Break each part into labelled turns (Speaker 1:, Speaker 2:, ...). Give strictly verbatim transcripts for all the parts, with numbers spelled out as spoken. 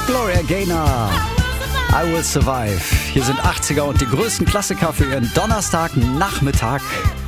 Speaker 1: Gloria Gaynor, I Will Survive. Hier sind achtziger und die größten Klassiker für Ihren Donnerstagnachmittag.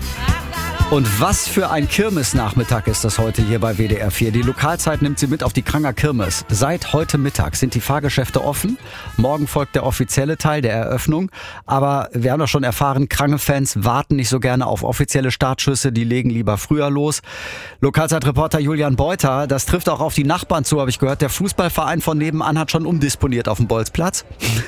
Speaker 1: Und was für ein Kirmesnachmittag ist das heute hier bei W D R vier. Die Lokalzeit nimmt Sie mit auf die Kranger Kirmes. Seit heute Mittag sind die Fahrgeschäfte offen. Morgen folgt der offizielle Teil der Eröffnung. Aber wir haben doch schon erfahren, Krange-Fans warten nicht so gerne auf offizielle Startschüsse. Die legen lieber früher los. Lokalzeitreporter Julian Beuter, das trifft auch auf die Nachbarn zu, habe ich gehört. Der Fußballverein von nebenan hat schon umdisponiert auf dem Bolzplatz.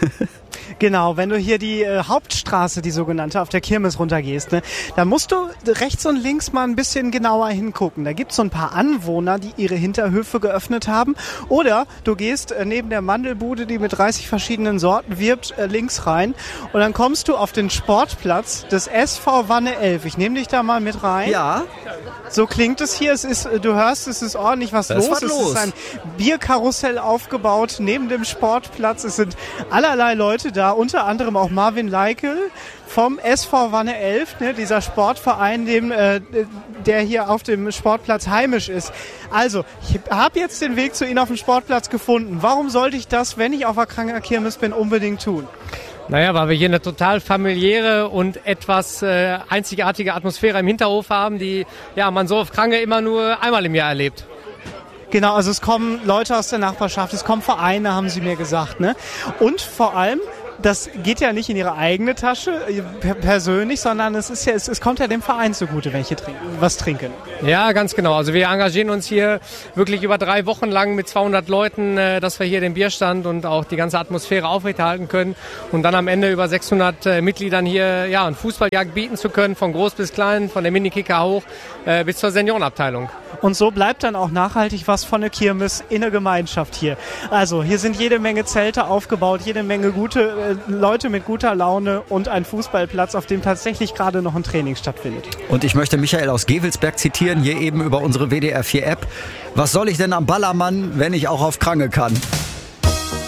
Speaker 2: Genau, wenn du hier die äh, Hauptstraße, die sogenannte, auf der Kirmes runtergehst, ne, da musst du rechts und links mal ein bisschen genauer hingucken. Da gibt's so ein paar Anwohner, die ihre Hinterhöfe geöffnet haben. Oder du gehst äh, neben der Mandelbude, die mit dreißig verschiedenen Sorten wirbt, äh, links rein. Und dann kommst du auf den Sportplatz des S V Wanne elf. Ich nehme dich da mal mit rein.
Speaker 1: Ja.
Speaker 2: So klingt es hier. Es ist, du hörst, es ist ordentlich was
Speaker 1: das
Speaker 2: los.
Speaker 1: los.
Speaker 2: Es ist ein Bierkarussell aufgebaut neben dem Sportplatz. Es sind allerlei Leute da, unter anderem auch Marvin Leikel vom S V Wanne elf, ne, dieser Sportverein, dem, äh, der hier auf dem Sportplatz heimisch ist. Also, ich habe jetzt den Weg zu Ihnen auf dem Sportplatz gefunden. Warum sollte ich das, wenn ich auf der Kranger Kirmes bin, unbedingt tun?
Speaker 3: Naja, weil wir hier eine total familiäre und etwas äh, einzigartige Atmosphäre im Hinterhof haben, die ja man so auf Krange immer nur einmal im Jahr erlebt.
Speaker 2: Genau, also es kommen Leute aus der Nachbarschaft, es kommen Vereine, haben sie mir gesagt, ne? Und vor allem, das geht ja nicht in ihre eigene Tasche per- persönlich, sondern es ist ja, es, es kommt ja dem Verein zugute, wenn ich hier trinken, was trinken.
Speaker 3: Ja, ganz genau. Also wir engagieren uns hier wirklich über drei Wochen lang mit zweihundert Leuten, äh, dass wir hier den Bierstand und auch die ganze Atmosphäre aufrechterhalten können und dann am Ende über sechshundert äh, Mitgliedern hier ja ein Fußballjagd bieten zu können, von groß bis klein, von der Minikicker hoch äh, bis zur Seniorenabteilung.
Speaker 2: Und so bleibt dann auch nachhaltig was von der Kirmes in der Gemeinschaft hier. Also hier sind jede Menge Zelte aufgebaut, jede Menge gute äh, Leute mit guter Laune und ein Fußballplatz, auf dem tatsächlich gerade noch ein Training stattfindet.
Speaker 1: Und ich möchte Michael aus Gevelsberg zitieren, hier eben über unsere W D R vier App. Was soll ich denn am Ballermann, wenn ich auch auf Krange kann?